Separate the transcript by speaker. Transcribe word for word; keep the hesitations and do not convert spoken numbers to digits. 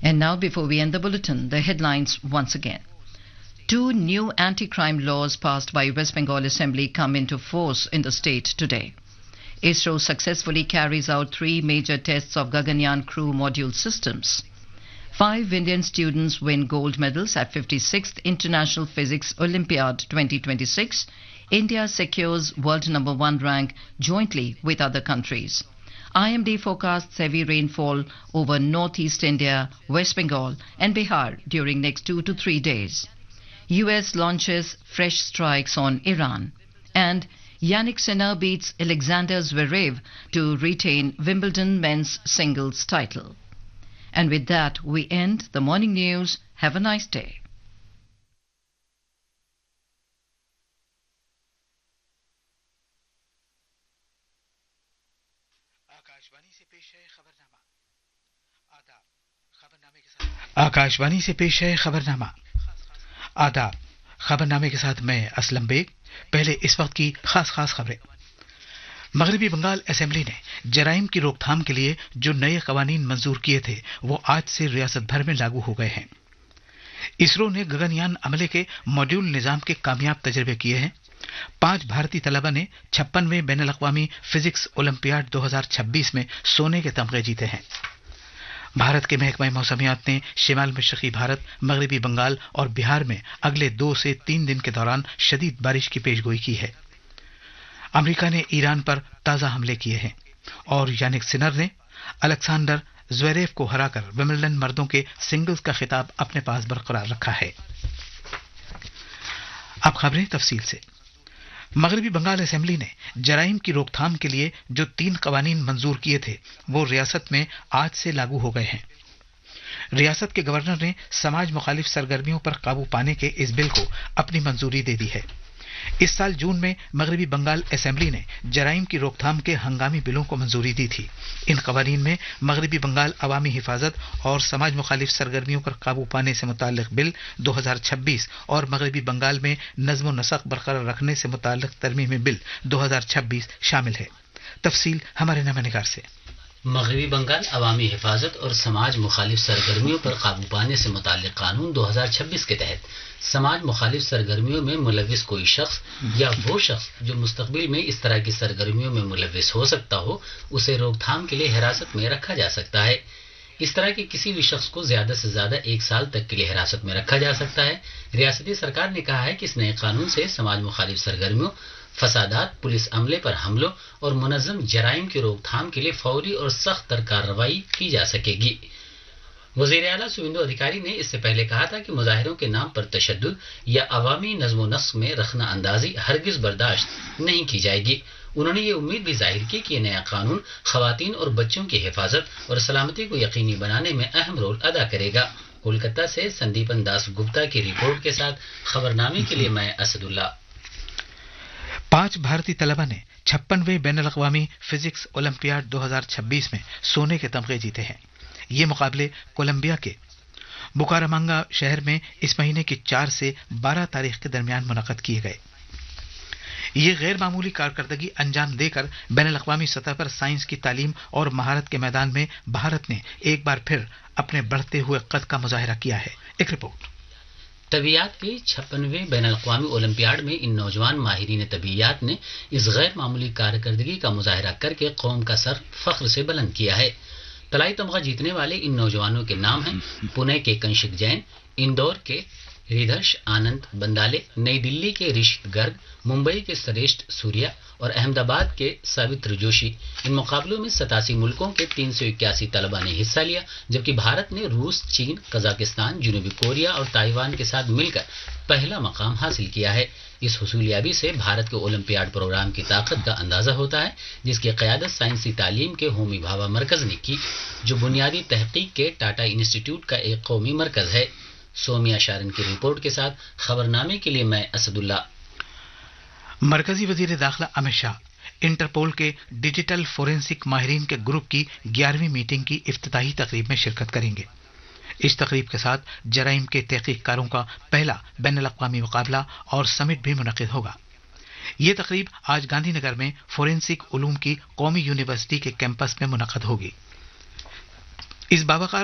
Speaker 1: And now, before we end the bulletin, the headlines once again. Two new anti-crime laws passed by West Bengal Assembly come into force in the state today. ISRO successfully carries out three major tests of Gaganyaan crew module systems. Five Indian students win gold medals at fifty-sixth International Physics Olympiad twenty twenty-six. India secures world number one rank jointly with other countries. I M D forecasts heavy rainfall over northeast India, West Bengal and Bihar during next two to three days. U S launches fresh strikes on Iran. And Yannick Sinner beats Alexander Zverev to retain Wimbledon men's singles title. And with that, we end the morning news. Have a nice day.
Speaker 2: Akashvani से पेश है खबरनामा। आदाब। खबरनामे के साथ मैं Aslam bag. पहले इस वक्त की खास खास खबरें। मगरबी बंगाल असेंबली ने जराइम की रोकथाम के लिए जो नए कवानीन मंजूर किए थे वो आज से रियासत भर में लागू हो गए हैं। इसरो ने गगनयान अमले के मॉड्यूल निजाम के कामयाब तजर्बे किए हैं। पांच भारतीय तलबा ने छप्पनवें बैनुल अक़वामी फिजिक्स ओलंपियाड दो हज़ार छब्बीस में सोने के तमगे जीते हैं। भारत के महकमा मौसमियात ने शिमाल मशरकी भारत, मगरबी बंगाल और बिहार में अगले दो से तीन दिन के दौरान शदीद बारिश की पेशगोई की है। अमेरिका ने ईरान पर ताजा हमले किए हैं और यानिक सिनर ने अलेक्जेंडर ज़्वेरेव को हराकर विंबलडन मर्दों के सिंगल्स का खिताब अपने पास बरकरार रखा है। अब खबरें तफसील से। मगरबी बंगाल असेंबली ने जराइम की रोकथाम के लिए जो तीन कवानीन मंजूर किए थे वो रियासत में आज से लागू हो गए हैं। रियासत के गवर्नर ने समाज मुखालिफ सरगर्मियों पर काबू पाने के इस बिल को अपनी मंजूरी दे दी है। इस साल जून में मगरबी बंगाल असेंबली ने जराइम की रोकथाम के हंगामी बिलों को मंजूरी दी थी। इन कवानीन में मगरबी बंगाल अवामी हिफाजत और समाज मुखालिफ सरगर्मियों पर काबू पाने से मुताल्लिक बिल दो हज़ार छब्बीस और मगरबी बंगाल में नज़्म व नसक बरकरार रखने से मुताल्लिक तरमीमी बिल दो हज़ार छब्बीस शामिल है। तफसील हमारे नमानिगार से।
Speaker 3: मगरबी बंगाल अवामी हिफाजत और समाज मुखालिफ सरगर्मियों पर काबू पाने से मुताल्लिक कानून दो हज़ार छब्बीस के तहत समाज मुखालिफ सरगर्मियों में मुलविस कोई शख्स या वो शख्स जो मुस्तकबिल में इस तरह की सरगर्मियों में मुलविस हो सकता हो उसे रोकथाम के लिए हिरासत में रखा जा सकता है। इस तरह के किसी भी शख्स को ज्यादा से ज्यादा एक साल तक के लिए हिरासत में रखा जा सकता है। रियासती सरकार ने कहा है कि इस नए कानून से समाज मुखालिफ सरगर्मियों, फसादात, पुलिस अमले पर हमलों और मुनज़्ज़म जराइम की रोकथाम के लिए फौरी और सख्त तर कार्रवाई की जा सकेगी। वज़ीर आला सुविंदु अधिकारी ने इससे पहले कहा था कि मुजाहिरों के नाम पर तशद्दुद या अवामी नज़्म नस्क में रखना अंदाजी हरगिज बर्दाश्त नहीं की जाएगी। उन्होंने ये उम्मीद भी जाहिर की कि नया कानून खवातीन और बच्चों की हिफाजत और सलामती को यकीनी बनाने में अहम रोल अदा करेगा। कोलकाता से संदीपन दास गुप्ता की रिपोर्ट के साथ खबरनामे के लिए मैं असदुल्ला।
Speaker 2: पांच भारतीय तलबा ने छप्पनवें बैनुल अक़वामी फिजिक्स ओलंपियाड दो हज़ार छब्बीस में सोने के तमगे जीते हैं। ये मुकाबले कोलंबिया के बुकारामांगा शहर में इस महीने की चार से बारह तारीख के दरमियान मुनक़द किए गए। ये गैर मामूली कारकर्दगी अंजाम देकर बैनुल अक़वामी सतह पर साइंस की तालीम और महारत के मैदान में भारत ने एक बार फिर अपने बढ़ते हुए कद का मुजाहिरा किया है। एक रिपोर्ट।
Speaker 3: तबीयात के छप्पनवें बैनुल अक़वामी ओलंपियाड में इन नौजवान माहिरीन तबीयात ने इस गैर मामूली कारकर्दगी का मुजाहिरा करके कौम का सर फख्र से बुलंद किया है। तलाई तमगा जीतने वाले इन नौजवानों के नाम हैं पुणे के कंशिक जैन, इंदौर के रिधर्ष आनंद बंदाले, नई दिल्ली के ऋषित गर्ग, मुंबई के श्रेष्ठ सूर्या और अहमदाबाद के सावित्र जोशी। इन मुकाबलों में सतासी मुल्कों के तीन सौ इक्यासी तलबा ने हिस्सा लिया, जबकि भारत ने रूस, चीन, कजाकिस्तान, जनूबी कोरिया और ताइवान के साथ मिलकर पहला मकाम हासिल किया है। इस हुसूलियाबी से भारत के ओलंपियाड प्रोग्राम की ताकत का अंदाजा होता है, जिसकी क़यादत साइंसी तालीम के होमी भाभा मरकज ने की, जो बुनियादी तहकीक के टाटा इंस्टीट्यूट का एक कौमी मरकज है। सोमिया शारन की रिपोर्ट के साथ खबरनामे के लिए मैं असदुल्ला।
Speaker 2: मरकजी वजीर दाखिला अमित शाह इंटरपोल के डिजिटल फोरेंसिक माहिरीन के ग्रुप की ग्यारहवीं मीटिंग की इफ्तिताही तकरीब में शिरकत करेंगे। इस तकरीब के साथ जराइम के तहकीककारों का पहला बैनुल अक़वामी मुकाबला और समिट भी मुनक़िद होगा। ये तकरीब आज गांधीनगर में फोरेंसिक उलूम की कौमी यूनिवर्सिटी के कैंपस में मुनक़िद होगी। इस बावकार